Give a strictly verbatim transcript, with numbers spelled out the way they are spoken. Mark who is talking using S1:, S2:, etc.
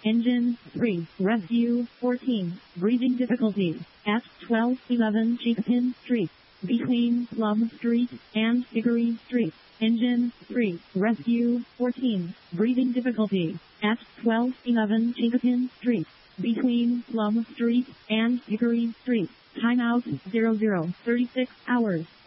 S1: Engine three. Rescue fourteen. Breathing difficulty at twelve eleven Chieftain Street, between Plum Street and Hickory Street. Engine three. Rescue fourteen. Breathing difficulty at twelve eleven Chieftain Street, between Plum Street and Hickory Street. Timeout zero zero thirty-six hours.